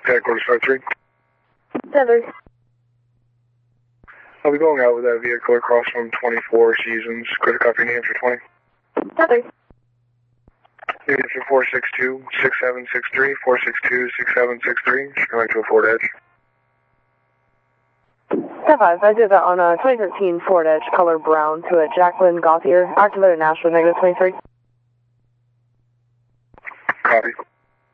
Headquarters 53. Heather. I'll be going out with that vehicle across from 24 Seasons. Could copy name for 20. Heather. Unit for 462-6763, 462-6763. Going to a Ford Edge. 10-5, I did that on a 2013 Ford Edge, color brown, to a Jacqueline Gauthier, activated Nashville, -23. Copy.